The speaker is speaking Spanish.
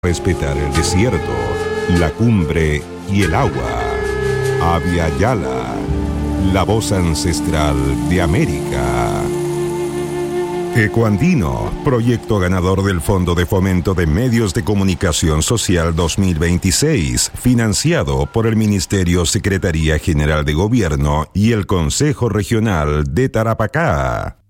Respetar el desierto, la cumbre y el agua. Abya Yala, la voz ancestral de América. Ecoandino, proyecto ganador del Fondo de Fomento de Medios de Comunicación Social 2026, financiado por el Ministerio Secretaría General de Gobierno y el Consejo Regional de Tarapacá.